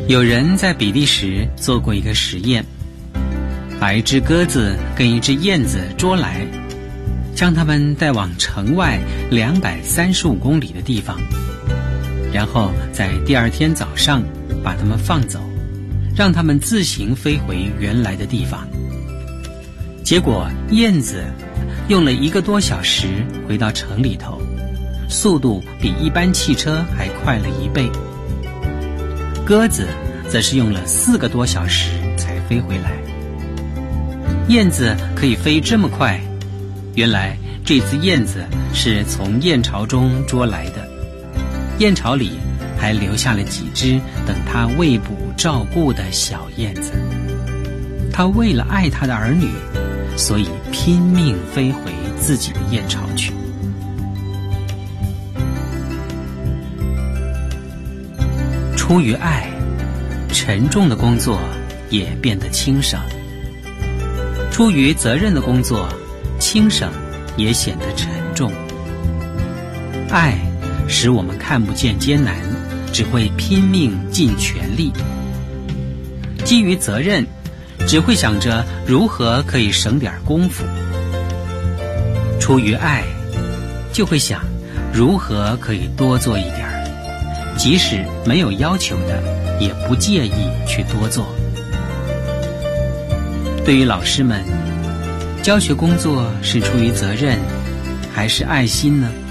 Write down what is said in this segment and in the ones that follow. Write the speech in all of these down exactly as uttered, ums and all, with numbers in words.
有人在比利时做过一个实验，把一只鸽子跟一只燕子捉来，将它们带往城外两百三十五公里的地方，然后在第二天早上把它们放走，让它们自行飞回原来的地方。结果燕子用了一个多小时回到城里头，速度比一般汽车还快了一倍。鸽子则是用了四个多小时才飞回来。燕子可以飞这么快，原来这只燕子是从燕巢中捉来的，燕巢里还留下了几只等它喂哺照顾的小燕子。它为了爱它的儿女，所以拼命飞回自己的燕巢去。出于爱，沉重的工作也变得轻省；出于责任的工作，轻省也显得沉重。爱使我们看不见艰难，只会拼命尽全力；基于责任，只会想着如何可以省点功夫；出于爱，就会想如何可以多做一点儿，即使没有要求的，也不介意去多做。对于老师们，教学工作是出于责任还是爱心呢？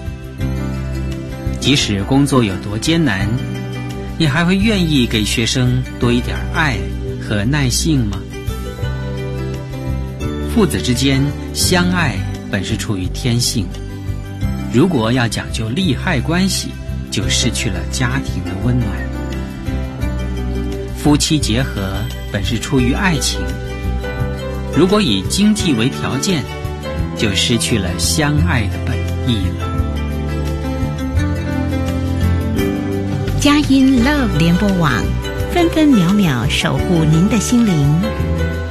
即使工作有多艰难，你还会愿意给学生多一点爱和耐性吗？父子之间相爱本是出于天性，如果要讲究利害关系，就失去了家庭的温暖。夫妻结合本是出于爱情，如果以经济为条件，就失去了相爱的本意了。 佳音 Love 联播网，分分秒秒守护您的心灵。